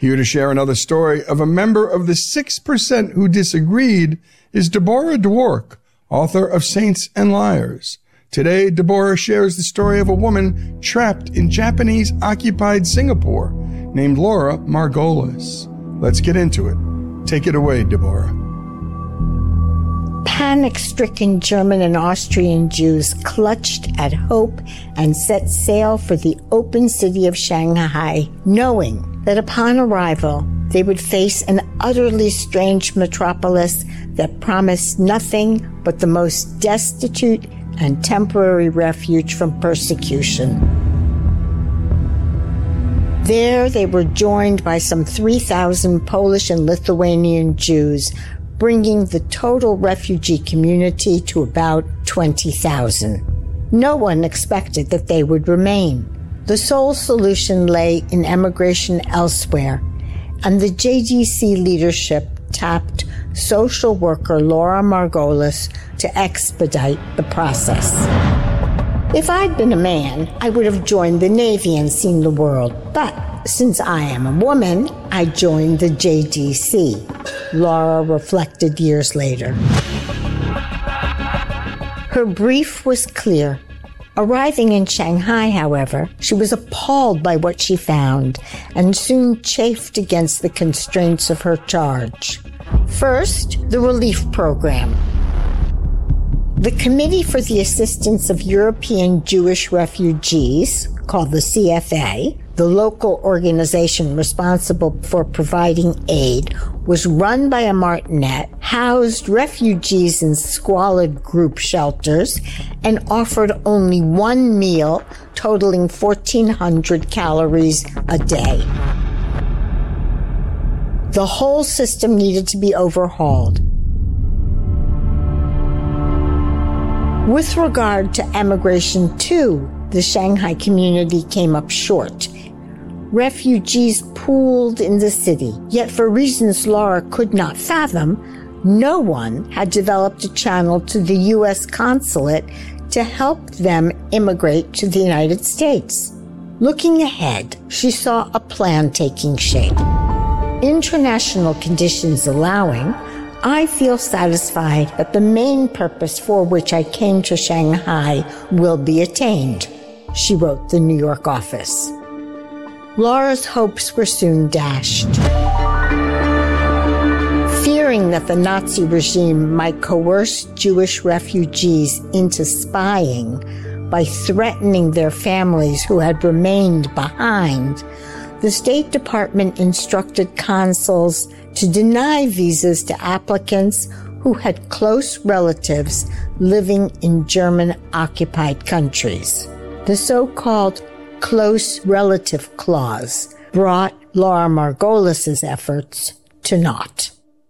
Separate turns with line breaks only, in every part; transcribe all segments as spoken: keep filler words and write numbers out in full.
Here to share another story of a member of the six percent who disagreed is Deborah Dwork, author of Saints and Liars. Today, Deborah shares the story of a woman trapped in Japanese-occupied Singapore named Laura Margolis. Let's get into it. Take it away, Deborah.
Panic-stricken German and Austrian Jews clutched at hope and set sail for the open city of Shanghai, knowing that upon arrival they would face an utterly strange metropolis that promised nothing but the most destitute and temporary refuge from persecution. There they were joined by some three thousand Polish and Lithuanian Jews, bringing the total refugee community to about twenty thousand. No one expected that they would remain. The sole solution lay in emigration elsewhere, and the J D C leadership tapped social worker Laura Margolis to expedite the process. If I'd been a man, I would have joined the Navy and seen the world, but since I am a woman, I joined the J D C, Laura reflected years later. Her brief was clear. Arriving in Shanghai, however, she was appalled by what she found and soon chafed against the constraints of her charge. First, the relief program. The Committee for the Assistance of European Jewish Refugees, called the C F A, the local organization responsible for providing aid, was run by a martinet, housed refugees in squalid group shelters, and offered only one meal totaling fourteen hundred calories a day. The whole system needed to be overhauled. With regard to emigration, too, the Shanghai community came up short. Refugees pooled in the city, yet for reasons Laura could not fathom, no one had developed a channel to the U S consulate to help them immigrate to the United States. Looking ahead, she saw a plan taking shape. International conditions allowing, I feel satisfied that the main purpose for which I came to Shanghai will be attained, she wrote the New York office. Laura's hopes were soon dashed. Fearing that the Nazi regime might coerce Jewish refugees into spying by threatening their families who had remained behind, the State Department instructed consuls to deny visas to applicants who had close relatives living in German-occupied countries. The so-called close relative clause brought Laura Margolis' efforts to naught.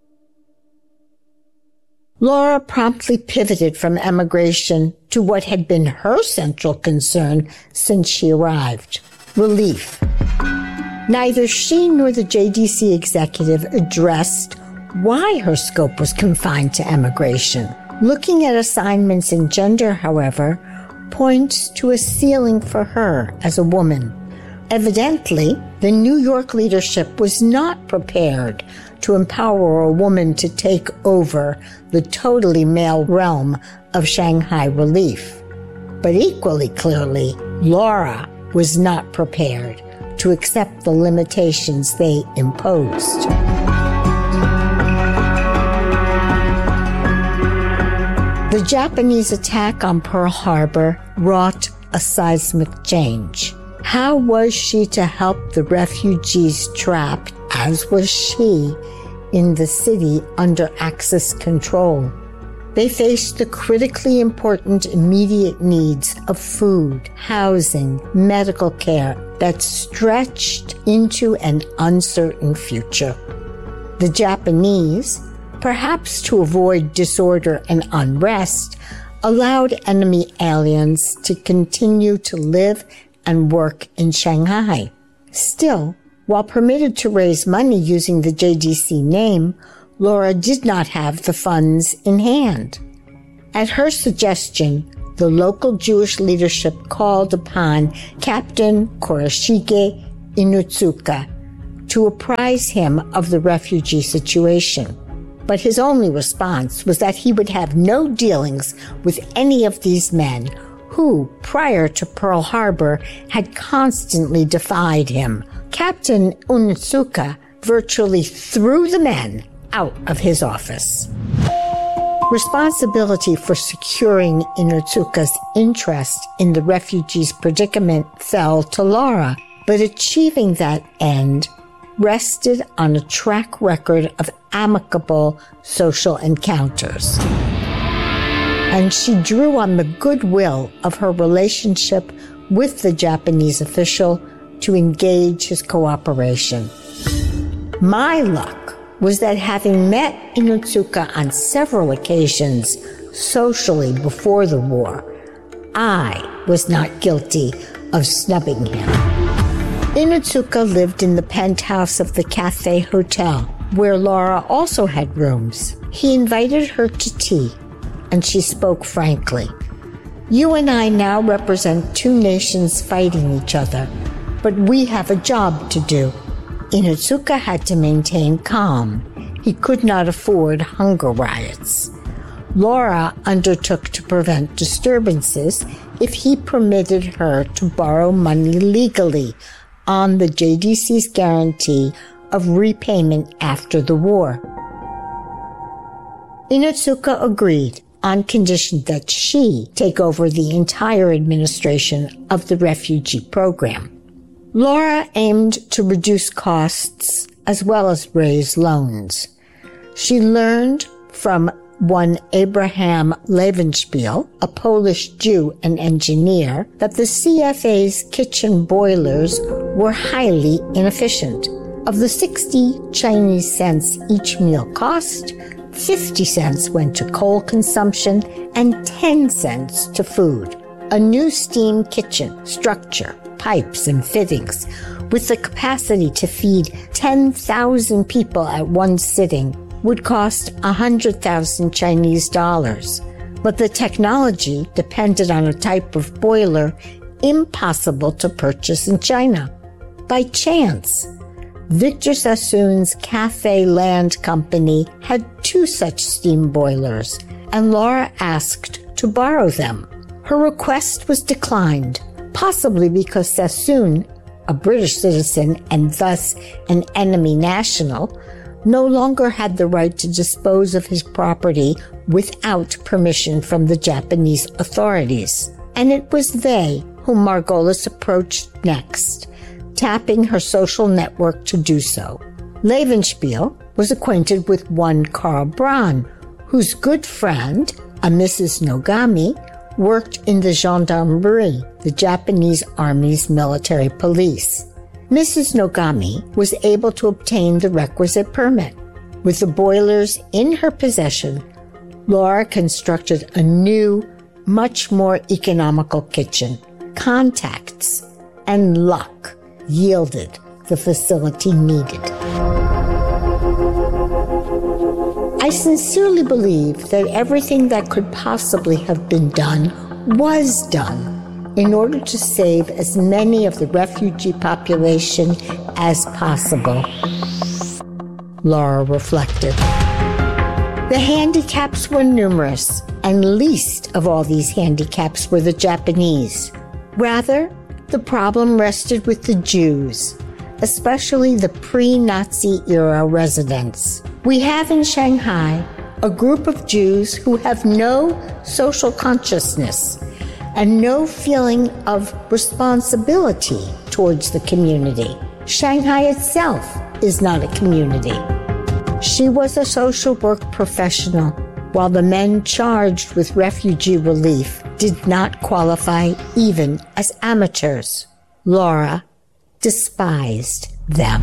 Laura promptly pivoted from emigration to what had been her central concern since she arrived: relief. Neither she nor the J D C executive addressed why her scope was confined to emigration. Looking at assignments in gender, however, points to a ceiling for her as a woman. Evidently, the New York leadership was not prepared to empower a woman to take over the totally male realm of Shanghai relief. But equally clearly, Laura was not prepared to accept the limitations they imposed. The Japanese attack on Pearl Harbor wrought a seismic change. How was she to help the refugees trapped, as was she, in the city under Axis control? They faced the critically important immediate needs of food, housing, medical care that stretched into an uncertain future. The Japanese, perhaps to avoid disorder and unrest, allowed enemy aliens to continue to live and work in Shanghai. Still, while permitted to raise money using the J D C name, Laura did not have the funds in hand. At her suggestion, the local Jewish leadership called upon Captain Kurashige Inutsuka to apprise him of the refugee situation. But his only response was that he would have no dealings with any of these men who, prior to Pearl Harbor, had constantly defied him. Captain Onitsuka virtually threw the men out of his office. Responsibility for securing Onitsuka's interest in the refugees' predicament fell to Laura, but achieving that end rested on a track record of amicable social encounters. And she drew on the goodwill of her relationship with the Japanese official to engage his cooperation. My luck was that having met Onitsuka on several occasions socially before the war, I was not guilty of snubbing him. Onitsuka lived in the penthouse of the Cathay Hotel, where Laura also had rooms. He invited her to tea, and she spoke frankly. You and I now represent two nations fighting each other, but we have a job to do. Onitsuka had to maintain calm. He could not afford hunger riots. Laura undertook to prevent disturbances if he permitted her to borrow money legally on the J D C's guarantee of repayment after the war. Onitsuka agreed on condition that she take over the entire administration of the refugee program. Laura aimed to reduce costs as well as raise loans. She learned from one Abraham Levenspiel, a Polish Jew and engineer, that the C F A's kitchen boilers were highly inefficient. Of the sixty Chinese cents each meal cost, fifty cents went to coal consumption and ten cents to food. A new steam kitchen structure, pipes and fittings, with the capacity to feed ten thousand people at one sitting, would cost one hundred thousand Chinese dollars. But the technology depended on a type of boiler impossible to purchase in China. By chance, Victor Sassoon's Cathay Land Company had two such steam boilers, and Laura asked to borrow them. Her request was declined, possibly because Sassoon, a British citizen and thus an enemy national, no longer had the right to dispose of his property without permission from the Japanese authorities. And it was they whom Margolis approached next, tapping her social network to do so. Levenspiel was acquainted with one Karl Braun, whose good friend, a Missus Nogami, worked in the gendarmerie, the Japanese Army's military police. Missus Nogami was able to obtain the requisite permit. With the boilers in her possession, Laura constructed a new, much more economical kitchen. Contacts and luck yielded the facility needed. I sincerely believe that everything that could possibly have been done was done in order to save as many of the refugee population as possible. Laura reflected. The handicaps were numerous, and least of all these handicaps were the Japanese. Rather, the problem rested with the Jews, especially the pre-Nazi era residents. We have in Shanghai a group of Jews who have no social consciousness and no feeling of responsibility towards the community. Shanghai itself is not a community. She was a social work professional, while the men charged with refugee relief did not qualify even as amateurs. Laura despised them.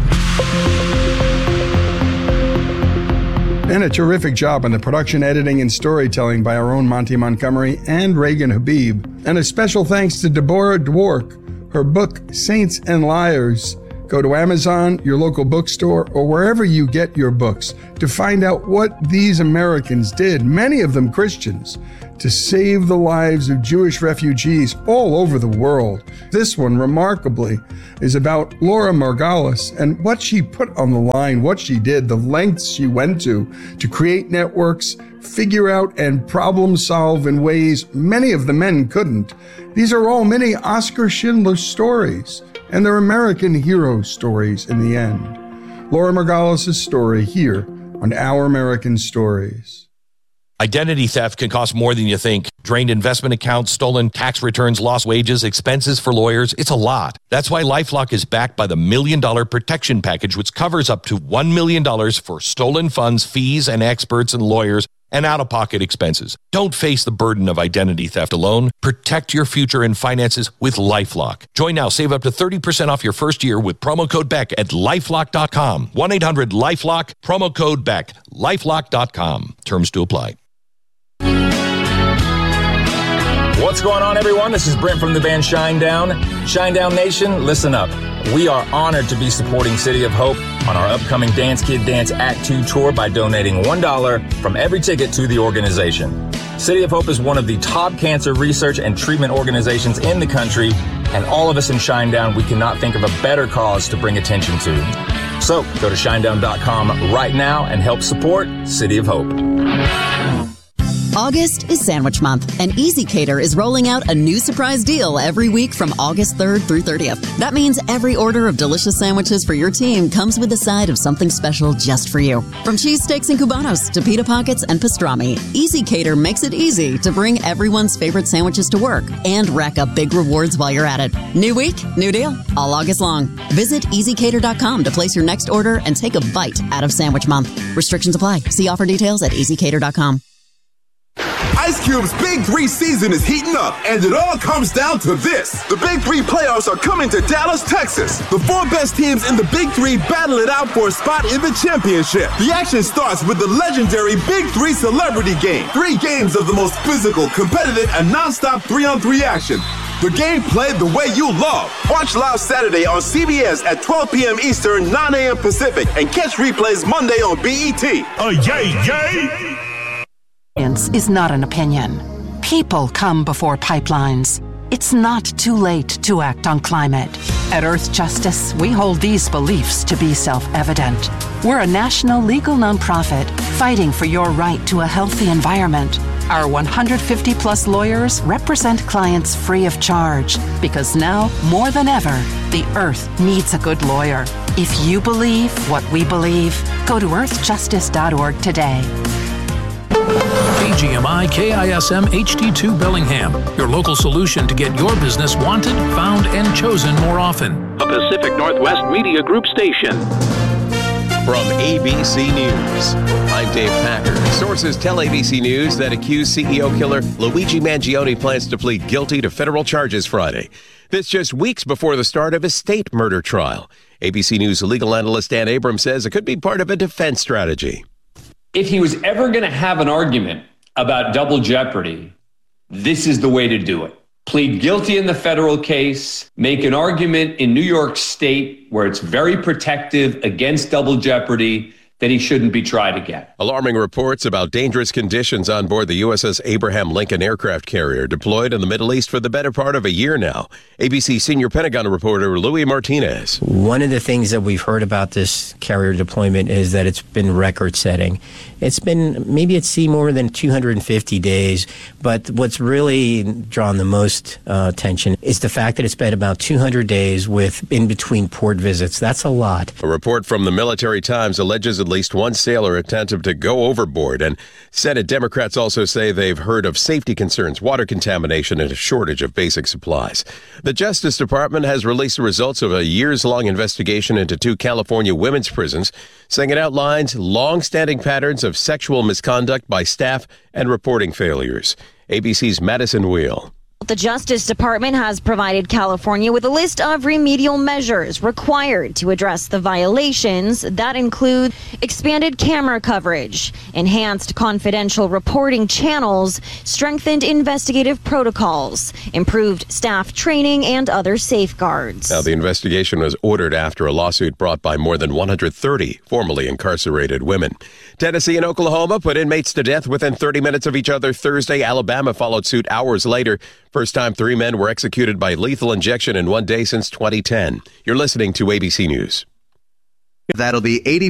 And a terrific job on the production, editing, and storytelling by our own Monty Montgomery and Reagan Habib. And a special thanks to Deborah Dwork. Her book, Saints and Liars, Go to Amazon, your local bookstore, or wherever you get your books to find out what these Americans did, many of them Christians, to save the lives of Jewish refugees all over the world. This one, remarkably, is about Laura Margolis and what she put on the line, what she did, the lengths she went to to create networks, figure out and problem solve in ways many of the men couldn't. These are all many Oskar Schindler stories, and they're American hero stories in the end. Laura Margolis' story here on Our American Stories.
Identity theft can cost more than you think. Drained investment accounts, stolen tax returns, lost wages, expenses for lawyers. It's a lot. That's why LifeLock is backed by the Million Dollar Protection Package, which covers up to one million dollars for stolen funds, fees, and experts and lawyers, and out-of-pocket expenses. Don't face the burden of identity theft alone. Protect your future and finances with LifeLock. Join now. Save up to thirty percent off your first year with promo code Beck at LifeLock dot com. one eight hundred LifeLock, promo code Beck. LifeLock dot com. Terms to apply.
What's going on, everyone? This is Brent from the band Shinedown. Shinedown Nation, listen up. We are honored to be supporting City of Hope on our upcoming Dance Kid Dance Act two tour by donating one dollar from every ticket to the organization. City of Hope is one of the top cancer research and treatment organizations in the country, and all of us in Shinedown, we cannot think of a better cause to bring attention to. So go to shinedown dot com right now and help support City of Hope.
August is Sandwich Month, and EasyCater is rolling out a new surprise deal every week from August third through thirtieth. That means every order of delicious sandwiches for your team comes with a side of something special just for you. From cheesesteaks and cubanos to pita pockets and pastrami, EasyCater makes it easy to bring everyone's favorite sandwiches to work and rack up big rewards while you're at it. New week, new deal, all August long. Visit easy cater dot com to place your next order and take a bite out of Sandwich Month. Restrictions apply. See offer details at easy cater dot com.
Ice Cube's Big Three season is heating up, and it all comes down to this. The Big Three playoffs are coming to Dallas, Texas. The four best teams in the Big Three battle it out for a spot in the championship. The action starts with the legendary Big Three Celebrity Game. Three games of the most physical, competitive, and non-stop three-on-three action. The game played the way you love. Watch live Saturday on C B S at twelve p.m. Eastern, nine a.m. Pacific, and catch replays Monday on B E T.
Oh, yay, yay!
Is not an opinion. People come before pipelines. It's not too late to act on climate. At Earth Justice, we hold these beliefs to be self-evident. We're a national legal nonprofit fighting for your right to a healthy environment. Our one hundred fifty plus lawyers represent clients free of charge because now, more than ever, the Earth needs a good lawyer. If you believe what we believe, go to earth justice dot org today.
A G M I K I S M H D two Bellingham, your local solution to get your business wanted, found, and chosen more often.
A Pacific Northwest Media Group station.
From A B C News, I'm Dave Packer. Sources tell A B C News that accused C E O killer Luigi Mangione plans to plead guilty to federal charges Friday. This just weeks before the start of his state murder trial. A B C News legal analyst Dan Abrams says it could be part of a defense strategy.
If he was ever going to have an argument about double jeopardy, this is the way to do it. Plead guilty in the federal case, make an argument in New York State where it's very protective against double jeopardy, that he shouldn't be tried again.
Alarming reports about dangerous conditions on board the U S S Abraham Lincoln aircraft carrier deployed in the Middle East for the better part of a year now. A B C senior Pentagon reporter Louis Martinez.
One of the things that we've heard about this carrier deployment is that it's been record-setting. It's been, maybe at sea more than two hundred fifty days, but what's really drawn the most uh, attention is the fact that it's been about two hundred days with in-between port visits. That's a lot.
A report from the Military Times alleges at least one sailor attempted to go overboard, and Senate Democrats also say they've heard of safety concerns, water contamination, and a shortage of basic supplies. The Justice Department has released the results of a years-long investigation into two California women's prisons, saying it outlines long-standing patterns of sexual misconduct by staff and reporting failures. A B C's Madison Wheel.
The Justice Department has provided California with a list of remedial measures required to address the violations that include expanded camera coverage, enhanced confidential reporting channels, strengthened investigative protocols, improved staff training, and other safeguards.
Now, the investigation was ordered after a lawsuit brought by more than one hundred thirty formerly incarcerated women. Tennessee and Oklahoma put inmates to death within thirty minutes of each other Thursday. Alabama followed suit hours later. First time three men were executed by lethal injection in one day since twenty ten. You're listening to A B C News.
That'll be eighty.